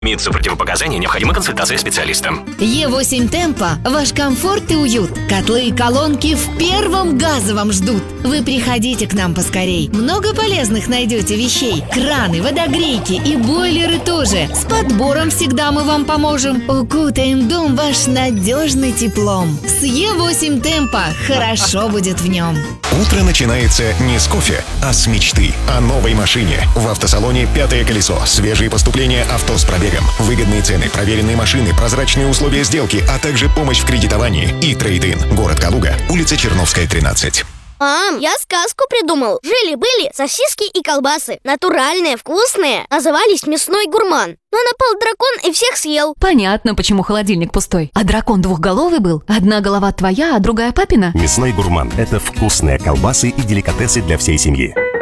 Имеются противопоказания, необходима консультация специалиста. Е8 Темпо – ваш комфорт и уют. Котлы и колонки в первом газовом ждут. Вы приходите к нам поскорей. Много полезных найдете вещей. Краны, водогрейки и бойлеры тоже. С подбором всегда мы вам поможем. Укутаем дом ваш надежным теплом. С Е8 Темпо хорошо будет в нем. Утро начинается не с кофе, а с мечты о новой машине. В автосалоне «Пятое колесо». Свежие поступления авто с пробегом, выгодные цены, проверенные машины, прозрачные условия сделки, а также помощь в кредитовании и трейд-ин. Город Калуга, улица Черновская, 13. Мам, я сказку придумал. Жили-были сосиски и колбасы. Натуральные, вкусные. Назывались «Мясной гурман». Но напал дракон и всех съел. Понятно, почему холодильник пустой. А дракон двухголовый был? Одна голова твоя, а другая папина? «Мясной гурман» — это вкусные колбасы и деликатесы для всей семьи.